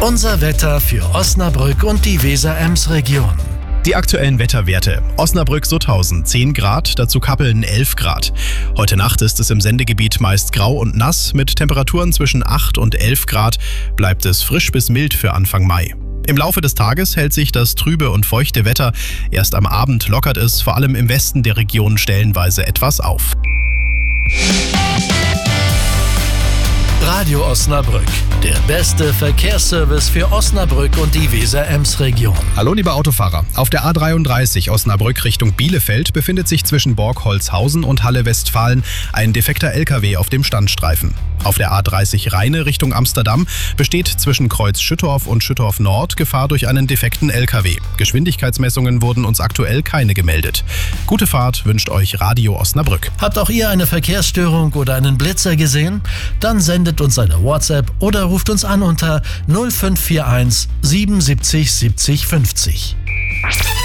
Unser Wetter für Osnabrück und die Weser-Ems-Region. Die aktuellen Wetterwerte. Osnabrück-Sutthausen 10 Grad, dazu Kappeln 11 Grad. Heute Nacht ist es im Sendegebiet meist grau und nass. Mit Temperaturen zwischen 8 und 11 Grad bleibt es frisch bis mild für Anfang Mai. Im Laufe des Tages hält sich das trübe und feuchte Wetter. Erst am Abend lockert es vor allem im Westen der Region stellenweise etwas auf. Radio Osnabrück, der beste Verkehrsservice für Osnabrück und die Weser-Ems-Region. Hallo liebe Autofahrer, auf der A33 Osnabrück Richtung Bielefeld befindet sich zwischen Borgholzhausen und Halle-Westfalen ein defekter LKW auf dem Standstreifen. Auf der A30 Rheine Richtung Amsterdam besteht zwischen Kreuz Schüttorf und Schüttorf Nord Gefahr durch einen defekten LKW. Geschwindigkeitsmessungen wurden uns aktuell keine gemeldet. Gute Fahrt wünscht euch Radio Osnabrück. Habt auch ihr eine Verkehrsstörung oder einen Blitzer gesehen? Dann sendet uns eine WhatsApp oder ruft uns an unter 0541 77 70 50.